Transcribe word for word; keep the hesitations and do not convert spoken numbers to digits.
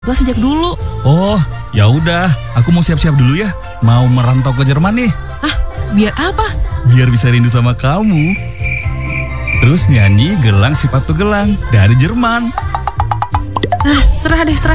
Gua sejak dulu. Oh, ya udah, aku mau siap-siap dulu ya. Mau merantau ke Jerman nih. Ah, biar apa? Biar bisa rindu sama kamu. Terus nyanyi Gelang Sepatu Gelang dari Jerman. Ah, serah deh, serah.